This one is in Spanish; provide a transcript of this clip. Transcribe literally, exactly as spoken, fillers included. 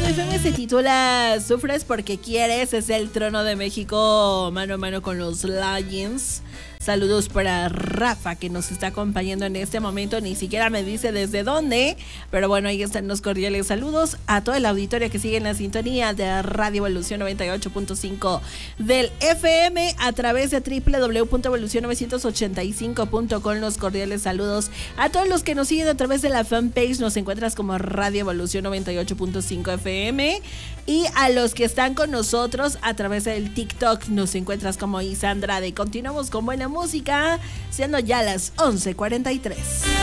F M se titula Sufres porque quieres, es el Trono de México mano a mano con los Lions. Saludos para Rafa, que nos está acompañando en este momento. Ni siquiera me dice desde dónde, pero bueno, ahí están los cordiales saludos a todo el auditorio que sigue en la sintonía de Radio Evolución noventa y ocho punto cinco del F M a través de doble u doble u doble u punto evolución novecientos ochenta y cinco punto com. Los cordiales saludos a todos los que nos siguen a través de la fanpage. Nos encuentras como Radio Evolución noventa y ocho punto cinco F M. Y a los que están con nosotros a través del TikTok, nos encuentras como Isandra de. Continuamos con buena música, siendo ya las once cuarenta y tres.